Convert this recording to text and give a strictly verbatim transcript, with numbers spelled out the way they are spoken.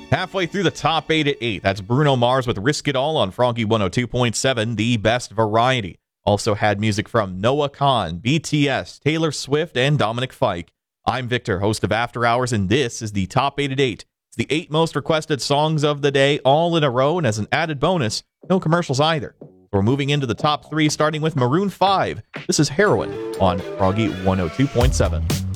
Halfway through the top eight at eight. That's Bruno Mars with Risk It All on Froggy one oh two point seven, the best variety. Also had music from Noah Kahan, B T S, Taylor Swift, and Dominic Fike. I'm Victor, host of After Hours, and this is the top eight at eight. It's the eight most requested songs of the day, all in a row, and as an added bonus, no commercials either. We're moving into the top three, starting with Maroon five. This is Heroin on Froggy one oh two point seven.